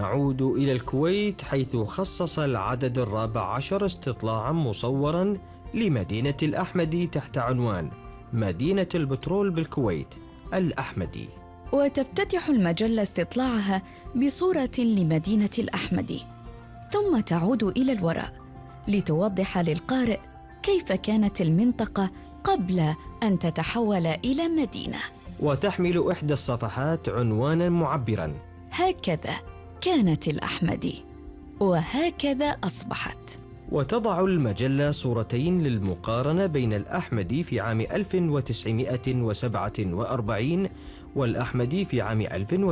نعود إلى الكويت، حيث خصص العدد 14 استطلاعا مصورا لمدينة الأحمدي تحت عنوان مدينة البترول بالكويت الأحمدي. وتفتتح المجلة استطلاعها بصورة لمدينة الأحمدي، ثم تعود إلى الوراء لتوضح للقارئ كيف كانت المنطقة قبل أن تتحول إلى مدينة. وتحمل إحدى الصفحات عنوانا معبرا: هكذا كانت الأحمدي وهكذا أصبحت. وتضع المجلة صورتين للمقارنة بين الأحمدي في عام 1947 والأحمدي في عام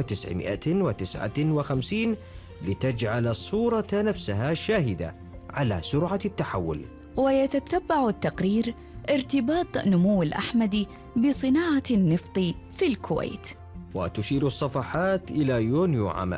1959 لتجعل الصورة نفسها شاهدة على سرعة التحول. ويتتبع التقرير ارتباط نمو الأحمدي بصناعة النفط في الكويت. وتشير الصفحات إلى يونيو عام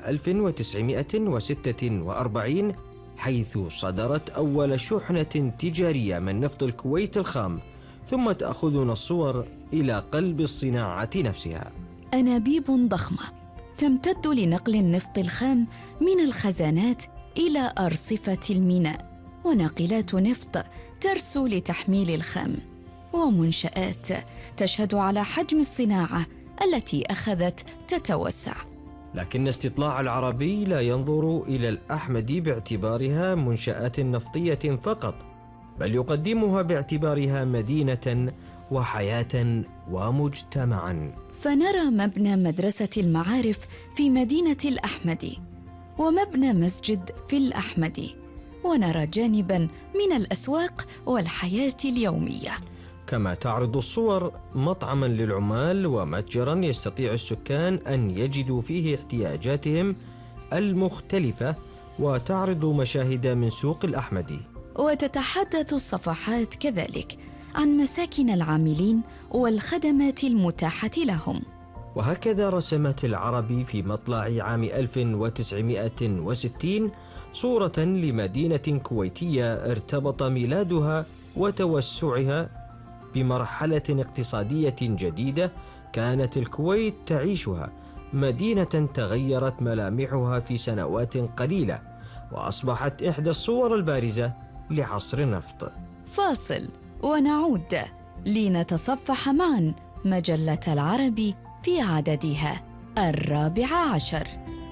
1946 حيث صدرت أول شحنة تجارية من نفط الكويت الخام، ثم تأخذنا الصور إلى قلب الصناعة نفسها. أنابيب ضخمة تمتد لنقل النفط الخام من الخزانات إلى أرصفة الميناء، وناقلات نفط ترسو لتحميل الخام، ومنشآت تشهد على حجم الصناعة التي أخذت تتوسع. لكن استطلاع العربي لا ينظر إلى الأحمدي باعتبارها منشآت نفطية فقط، بل يقدمها باعتبارها مدينة وحياة ومجتمعاً. فنرى مبنى مدرسة المعارف في مدينة الأحمدي، ومبنى مسجد في الأحمدي، ونرى جانباً من الأسواق والحياة اليومية. كما تعرض الصور مطعماً للعمال ومتجراً يستطيع السكان أن يجدوا فيه احتياجاتهم المختلفة، وتعرض مشاهد من سوق الأحمدي. وتتحدث الصفحات كذلك عن مساكن العاملين والخدمات المتاحة لهم. وهكذا رسمت العربي في مطلع عام 1960 صورة لمدينة كويتية ارتبط ميلادها وتوسعها بمرحلة اقتصادية جديدة كانت الكويت تعيشها، مدينة تغيرت ملامحها في سنوات قليلة، وأصبحت إحدى الصور البارزة لعصر النفط. فاصل ونعود لنتصفح معا مجلة العربي في عددها 14.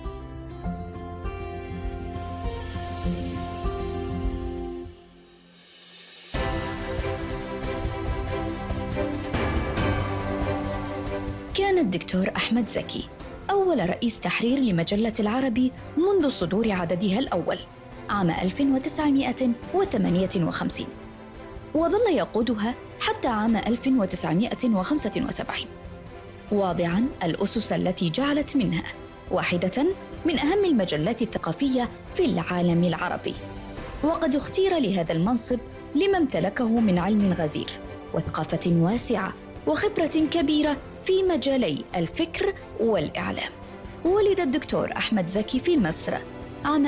كان الدكتور أحمد زكي أول رئيس تحرير لمجلة العربي منذ صدور عددها الأول عام 1958، وظل يقودها حتى عام 1975، واضعاً الأسس التي جعلت منها واحدة من أهم المجلات الثقافية في العالم العربي. وقد اختير لهذا المنصب لما امتلكه من علم غزير وثقافة واسعة وخبرة كبيرة في مجالي الفكر والإعلام. ولد الدكتور أحمد زكي في مصر عام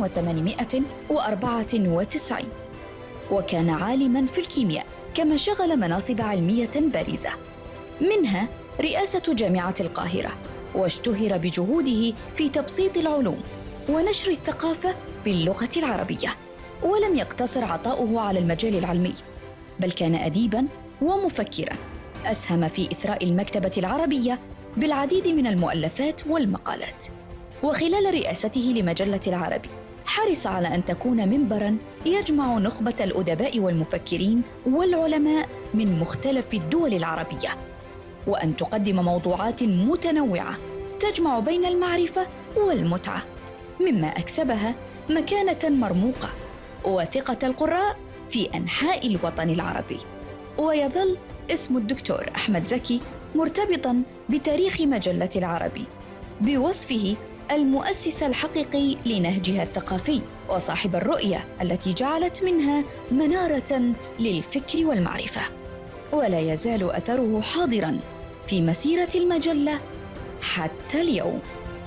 1894، وكان عالماً في الكيمياء، كما شغل مناصب علمية بارزة، منها رئاسة جامعة القاهرة، واشتهر بجهوده في تبسيط العلوم ونشر الثقافة باللغة العربية. ولم يقتصر عطاؤه على المجال العلمي، بل كان أديباً ومفكراً، أسهم في إثراء المكتبة العربية بالعديد من المؤلفات والمقالات. وخلال رئاسته لمجلة العربي حرص على أن تكون منبراً يجمع نخبة الأدباء والمفكرين والعلماء من مختلف الدول العربية، وأن تقدم موضوعات متنوعة تجمع بين المعرفة والمتعة، مما أكسبها مكانة مرموقة وثقة القراء في أنحاء الوطن العربي. ويظل اسم الدكتور أحمد زكي مرتبطاً بتاريخ مجلة العربي بوصفه المؤسس الحقيقي لنهجها الثقافي، وصاحب الرؤية التي جعلت منها منارة للفكر والمعرفة. ولا يزال أثره حاضراً في مسيرة المجلة حتى اليوم.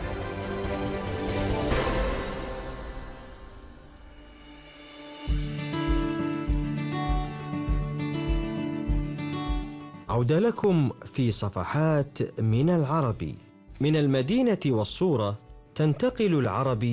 عودة لكم في صفحات من العربي. من المدينة والصورة تنتقل العربي